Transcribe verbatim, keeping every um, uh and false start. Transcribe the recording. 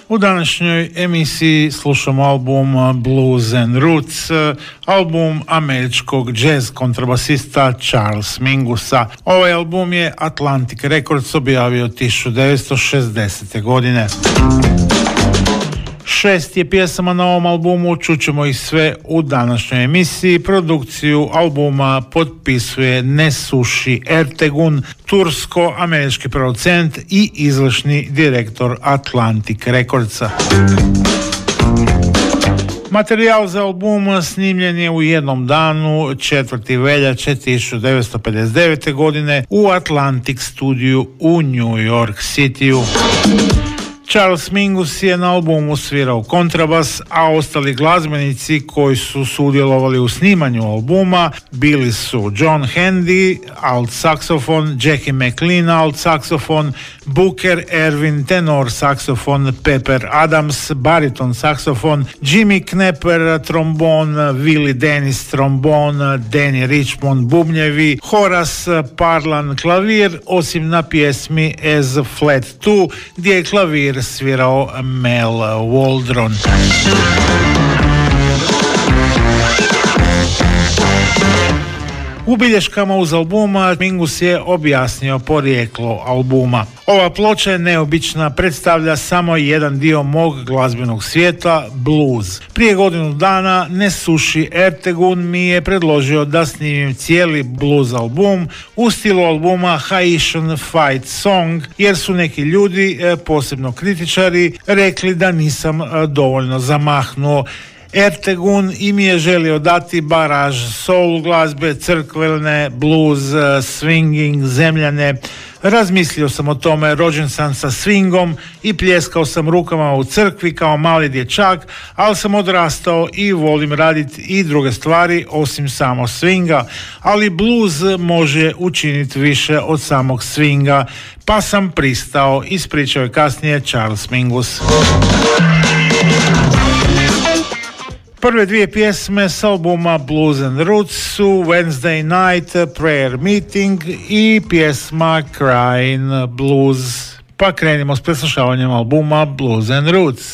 U današnjoj emisiji slušamo album Blues and Roots, album američkog jazz kontrabasista Charles Mingus'a. Ovaj album je Atlantic Records objavio tisuću devetsto šezdesete. godine. Šest je pjesama na ovom albumu, čućemo ih sve u današnjoj emisiji. Produkciju albuma potpisuje Nesuši Ertegun, tursko-američki producent i izvršni direktor Atlantic Recordsa. Materijal za album snimljen je u jednom danu, četvrtog veljače tisuću devetsto pedeset devete. godine u Atlantic studiju u New York Cityu. Charles Mingus je na albumu svirao kontrabas, a ostali glazbenici koji su sudjelovali u snimanju albuma bili su John Handy, alt saksofon, Jackie McLean, alt saksofon, Booker Ervin, tenor saksofon, Pepper Adams, bariton saksofon, Jimmy Knepper, trombon, Willie Dennis, trombon, Danny Richmond, bubnjevi, Horace Parlan, klavir, osim na pjesmi As Flat dva, gdje je klavir svirao Mel Waldron. U bilješkama uz albuma Mingus je objasnio porijeklo albuma. Ova ploča je neobična, predstavlja samo jedan dio mog glazbenog svijeta, blues. Prije godinu dana Nesuši Ertegun mi je predložio da snimim cijeli blues album u stilu albuma Haitian Fight Song, jer su neki ljudi, posebno kritičari, rekli da nisam dovoljno zamahnuo. Ertegun im je želio dati baraž soul glazbe, crkvene, blues, swinging, zemljane. Razmislio sam o tome, rođen sam sa swingom i pljeskao sam rukama u crkvi kao mali dječak, ali sam odrastao i volim raditi i druge stvari osim samo swinga, ali blues može učiniti više od samog swinga, pa sam pristao, ispričao je kasnije Charles Mingus. Prve dvije pjesme s albuma Blues and Roots su Wednesday Night Prayer Meeting i pjesma Crying Blues. Pa krenimo s preslušavanjem albuma Blues and Roots.